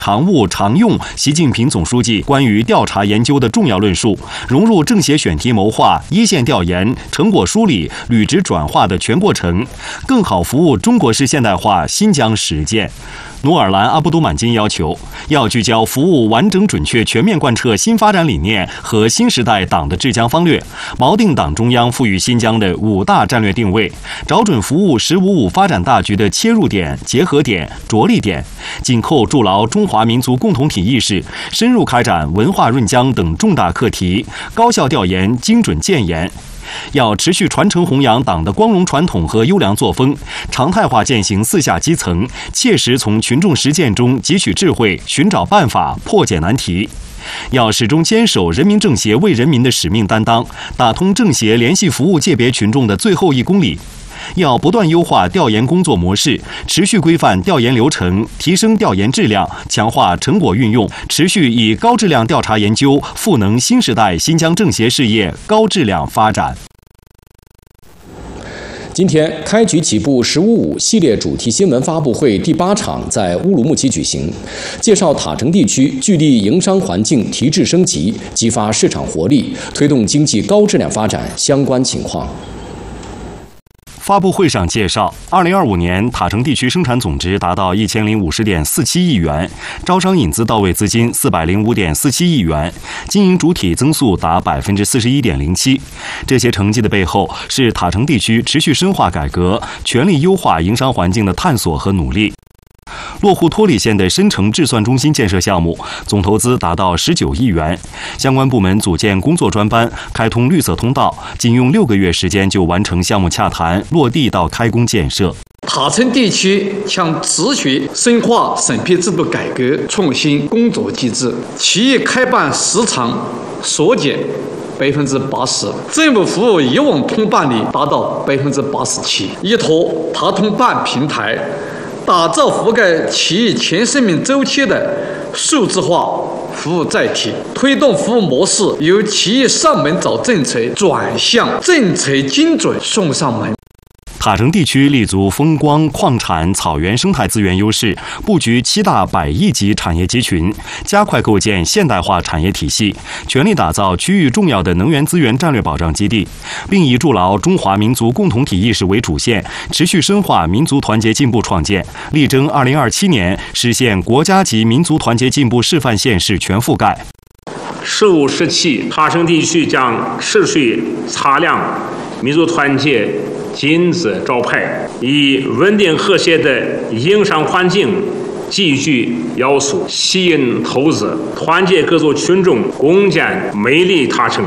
常务常用习近平总书记关于调查研究的重要论述，融入政协选题谋划、一线调研、成果梳理、履职转化的全过程，更好服务中国式现代化新疆实践。努尔兰·阿卜杜满金要求，要聚焦服务完整准确全面贯彻新发展理念和新时代党的治疆方略，锚定党中央赋予新疆的5大战略定位，找准服务“15+5”发展大局的切入点、结合点、着力点，紧扣筑牢中华民族共同体意识，深入开展文化润疆等重大课题，高效调研、精准建言。要持续传承弘扬党的光荣传统和优良作风，常态化践行4下基层，切实从群众实践中汲取智慧，寻找办法，破解难题。要始终坚守人民政协为人民的使命担当，打通政协联系服务界别群众的最后1公里。要不断优化调研工作模式，持续规范调研流程，提升调研质量，强化成果运用，持续以高质量调查研究赋能新时代新疆政协事业高质量发展。 今天，开局起步“15+5”系列主题新闻发布会第8场在乌鲁木齐举行，介绍塔城地区聚力营商环境提质升级、激发市场活力、推动经济高质量发展相关情况。 发布会上介绍，2025年塔城地区生产总值达到1050.47亿元，招商引资到位资金405.47亿元，经营主体增速达41.07%。这些成绩的背后，是塔城地区持续深化改革、全力优化营商环境的探索和努力。落户托里县的深城制算中心建设项目总投资达到19亿元，相关部门组建工作专班，开通绿色通道，仅用6个月时间就完成项目洽谈、落地到开工建设。 塔城地区将持续深化审批制度改革，创新工作机制，企业开办时长缩减80%，政府服务一网通办率达到87%，依托塔通办平台，打造覆盖企业全生命周期的数字化服务载体，推动服务模式由企业上门找政策转向政策精准送上门。 塔城地区立足风光、矿产、草原生态资源优势，布局7大100亿级产业集群，加快构建现代化产业体系，全力打造区域重要的能源资源战略保障基地，并以筑牢中华民族共同体意识为主线，持续深化民族团结进步创建，力争2027年实现国家级民族团结进步示范县市全覆盖。 15、17，塔城地区将持续擦亮民族团结金字招牌，以稳定和谐的营商环境极具要素，吸引投资，团结各族群众，共建美丽塔城。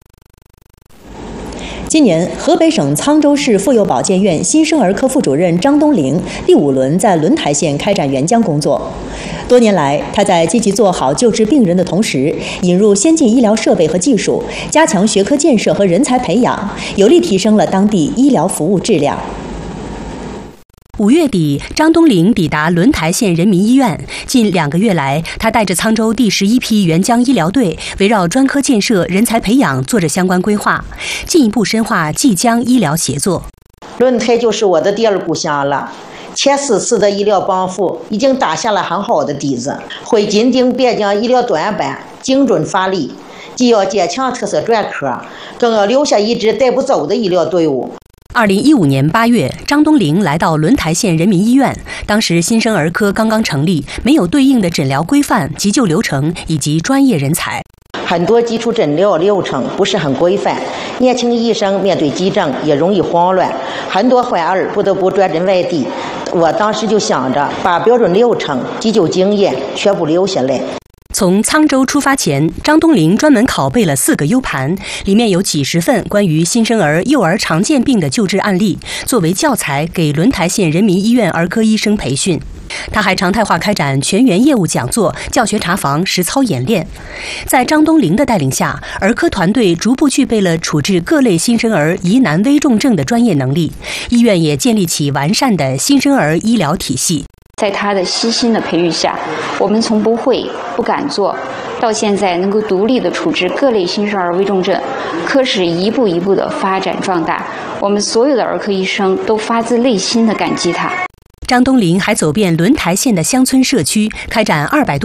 今年，河北省沧州市妇幼保健院新生儿科副主任张东玲第5轮在轮台县开展援疆工作。多年来，他在积极做好救治病人的同时，引入先进医疗设备和技术，加强学科建设和人才培养，有力提升了当地医疗服务质量。5月底，张东玲抵达轮台县人民医院。近2个月来，他带着沧州第11批援疆医疗队，围绕专科建设、人才培养做着相关规划，进一步深化冀疆医疗协作。 轮台就是我的第2故乡了。前4次的医疗帮扶已经打下了很好的底子，会紧盯边疆医疗短板，精准发力，既要坚强特色专科，更要留下一支带不走的医疗队伍。 2015年8月，张东玲来到轮台县人民医院，当时新生儿科刚刚成立，没有对应的诊疗规范、急救流程以及专业人才。 很多基础诊疗流程不是很规范，年轻医生面对急症也容易慌乱，很多患儿不得不转诊外地。我当时就想着把标准流程、急救经验全部留下来。 从沧州出发前，张东玲专门拷贝了4个 U 盘，里面有几十份关于新生儿、幼儿常见病的救治案例，作为教材给轮台县人民医院儿科医生培训。他还常态化开展全员业务讲座、教学查房、实操演练。在张东玲的带领下，儿科团队逐步具备了处置各类新生儿疑难危重症的专业能力，医院也建立起完善的新生儿医疗体系。 在他的悉心的培育下，我们从不会、不敢做，到现在能够独立的处置各类新生儿危重症，科室一步一步的发展壮大。我们所有的儿科医生都发自内心的感激他。 张东玲还走遍轮台县的乡村社区，开展200多